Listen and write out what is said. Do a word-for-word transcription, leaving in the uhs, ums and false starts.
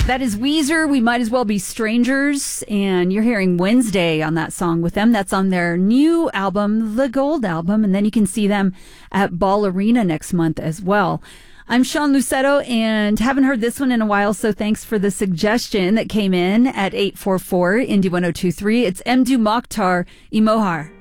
That is Weezer. We Might As Well Be Strangers. And you're hearing Wednesday on that song with them. That's on their new album, The Gold Album. And then you can see them at Ball Arena next month as well. I'm Sean Lucetto and haven't heard this one in a while, so thanks for the suggestion that came in at eight four four, Indy one oh two three. It's Mdu Mokhtar, Imohar.